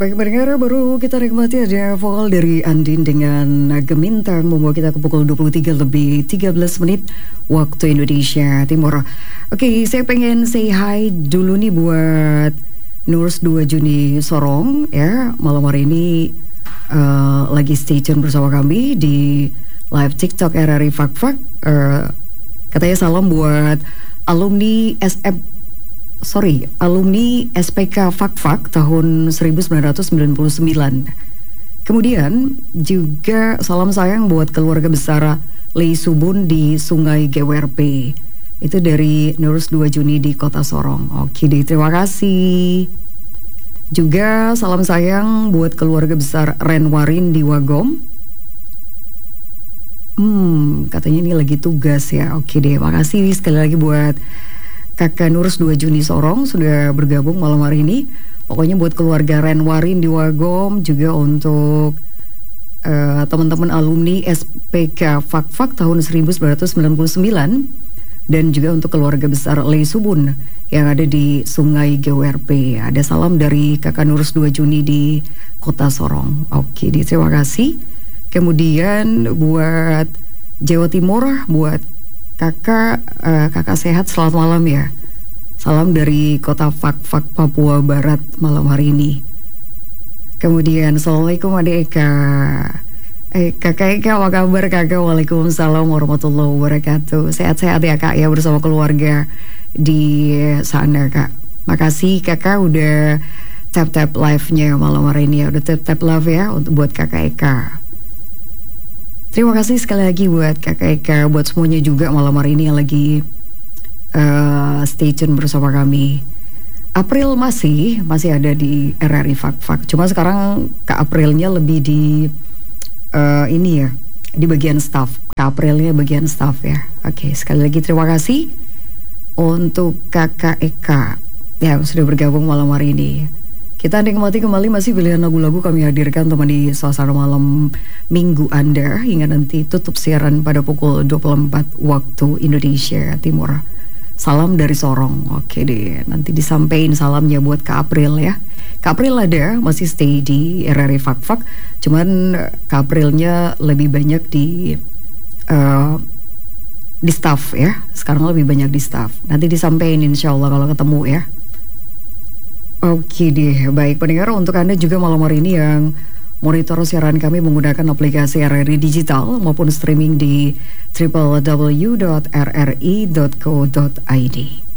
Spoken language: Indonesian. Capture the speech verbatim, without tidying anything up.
Baik pendengar, baru kita nikmati ada vokal dari Andin dengan Gemintang membawa kita ke pukul dua puluh tiga lebih tiga belas menit waktu Indonesia Timur. Oke, saya pengen say hi dulu nih buat Nurs dua Juni Sorong ya. Malam hari ini uh, lagi stay tune bersama kami di live TikTok R R I Fak Fak. Uh, katanya salam buat alumni S M Sorry, alumni S P K Fak Fak tahun seribu sembilan ratus sembilan puluh sembilan. Kemudian juga salam sayang buat keluarga besar Lei Subun di Sungai G W R P. Itu dari Nurus dua Juni di Kota Sorong. Oke deh, terima kasih. Juga salam sayang buat keluarga besar Renwarin di Wagom. Hmm, katanya ini lagi tugas ya. Oke deh, makasih sekali lagi buat Kakak Nurus dua Juni Sorong sudah bergabung malam hari ini. Pokoknya buat keluarga Renwarin di Wagom, juga untuk uh, teman-teman alumni S P K Fak Fak tahun seribu sembilan ratus sembilan puluh sembilan, dan juga untuk keluarga besar Lei Subun yang ada di Sungai G W R P. Ada salam dari Kakak Nurus dua Juni di Kota Sorong. Oke, terima kasih. Kemudian buat Jawa Timur, buat Kakak, uh, kakak sehat, selamat malam ya. Salam dari Kota Fak Fak, Papua Barat malam hari ini. Kemudian Assalamualaikum Adik Eka. Eh, Kakak Eka apa kabar Kakak? Waalaikumsalam warahmatullahi wabarakatuh. Sehat-sehat ya Kak ya bersama keluarga di sana Kak. Makasih Kakak udah tap-tap live-nya malam hari ini ya. Udah tap-tap love ya untuk buat Kakak Eka. Terima kasih sekali lagi buat Kakak Eka, buat semuanya juga malam hari ini yang lagi uh, stay tune bersama kami. April masih masih ada di R R I Fak Fak. Cuma sekarang Kak Aprilnya lebih di uh, ini ya, di bagian staff. Kak Aprilnya bagian staff ya. Oke, sekali lagi terima kasih untuk Kakak Eka yang sudah bergabung malam hari ini. Kita nikmati kembali masih pilihan lagu-lagu kami hadirkan teman di suasana malam minggu Anda hingga nanti tutup siaran pada pukul dua puluh empat waktu Indonesia Timur. Salam dari Sorong. Oke deh, nanti disampaikan salamnya buat Kak April ya. Kak April ada masih stay di R R I Fak Fak, cuman Kak Aprilnya lebih banyak di uh, di staff ya. Sekarang lebih banyak di staff. Nanti disampaikan insya Allah kalau ketemu ya. Oke deh, baik pendengar, untuk Anda juga malam hari ini yang monitor siaran kami menggunakan aplikasi R R I Digital maupun streaming di w w w dot r r i dot co dot i d.